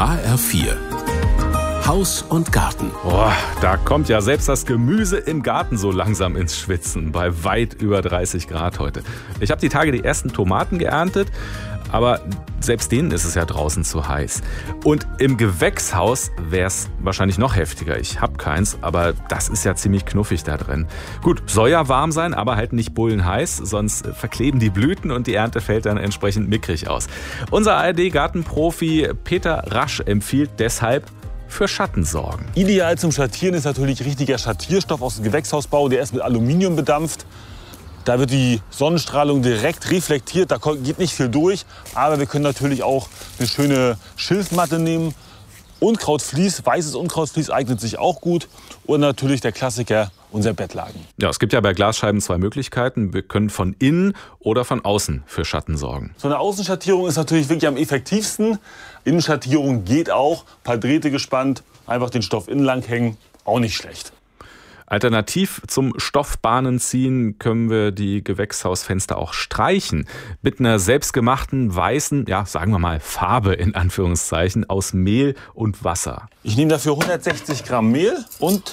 HR4 Haus und Garten. Boah, da kommt ja selbst das Gemüse im Garten so langsam ins Schwitzen, bei weit über 30 Grad heute. Ich habe die Tage die ersten Tomaten geerntet, aber selbst denen ist es ja draußen zu heiß. Und im Gewächshaus wäre es wahrscheinlich noch heftiger. Ich habe keins, aber das ist ja ziemlich knuffig da drin. Gut, soll ja warm sein, aber halt nicht bullenheiß, sonst verkleben die Blüten und die Ernte fällt dann entsprechend mickrig aus. Unser ARD-Gartenprofi Peter Rasch empfiehlt deshalb für Schatten sorgen. Ideal zum Schattieren ist natürlich richtiger Schattierstoff aus dem Gewächshausbau. Der ist mit Aluminium bedampft. Da wird die Sonnenstrahlung direkt reflektiert, da geht nicht viel durch. Aber wir können natürlich auch eine schöne Schilfmatte nehmen. Unkrautvlies, weißes Unkrautvlies eignet sich auch gut. Und natürlich der Klassiker, unser Bettlaken. Ja, es gibt ja bei Glasscheiben zwei Möglichkeiten. Wir können von innen oder von außen für Schatten sorgen. So eine Außenschattierung ist natürlich wirklich am effektivsten. Innenschattierung geht auch. Ein paar Drähte gespannt, einfach den Stoff innen lang hängen, auch nicht schlecht. Alternativ zum Stoffbahnen ziehen können wir die Gewächshausfenster auch streichen. Mit einer selbstgemachten weißen, ja sagen wir mal Farbe in Anführungszeichen, aus Mehl und Wasser. Ich nehme dafür 160 Gramm Mehl und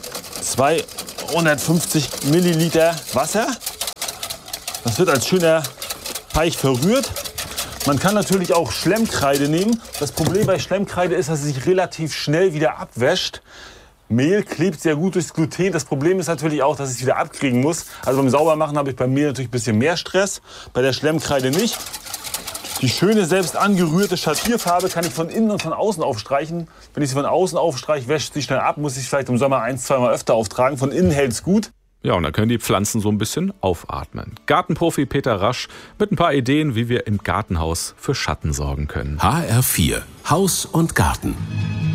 250 Milliliter Wasser. Das wird als schöner Teig verrührt. Man kann natürlich auch Schlemmkreide nehmen. Das Problem bei Schlemmkreide ist, dass sie sich relativ schnell wieder abwäscht. Mehl klebt sehr gut durchs Gluten. Das Problem ist natürlich auch, dass ich es wieder abkriegen muss. Also beim Saubermachen habe ich beim Mehl natürlich ein bisschen mehr Stress, bei der Schlemmkreide nicht. Die schöne, selbst angerührte Schattierfarbe kann ich von innen und von außen aufstreichen. Wenn ich sie von außen aufstreiche, wäscht sie schnell ab, muss ich vielleicht im Sommer 1-2 Mal öfter auftragen. Von innen hält es gut. Ja, und dann können die Pflanzen so ein bisschen aufatmen. Gartenprofi Peter Rasch mit ein paar Ideen, wie wir im Gartenhaus für Schatten sorgen können. HR4 Haus und Garten.